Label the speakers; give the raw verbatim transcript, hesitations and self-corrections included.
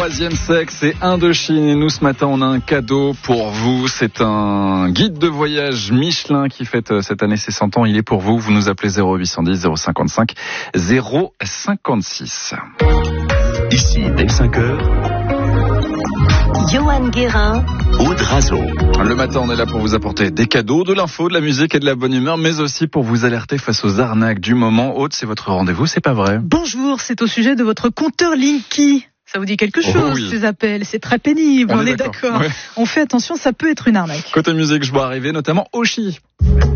Speaker 1: troisième sexe et Indochine. Et nous, ce matin, on a un cadeau pour vous. C'est un guide de voyage Michelin qui fête cette année ses cent ans. Il est pour vous. Vous nous appelez zéro huit cent dix zéro cinquante-cinq zéro cinquante-six.
Speaker 2: Ici, dès cinq heures,
Speaker 3: Johan Guérin,
Speaker 2: Aude Razo.
Speaker 1: Le matin, on est là pour vous apporter des cadeaux, de l'info, de la musique et de la bonne humeur, mais aussi pour vous alerter face aux arnaques du moment. Aude, c'est votre rendez-vous, c'est pas vrai?
Speaker 4: Bonjour, c'est au sujet de votre compteur Linky. Ça vous dit quelque chose,
Speaker 1: oh oui.
Speaker 4: Ces appels? C'est très pénible, on,
Speaker 1: on
Speaker 4: est
Speaker 1: d'accord.
Speaker 4: d'accord.
Speaker 1: Ouais.
Speaker 4: On fait attention, ça peut être une arnaque.
Speaker 1: Côté musique, je vois arriver notamment Oshi.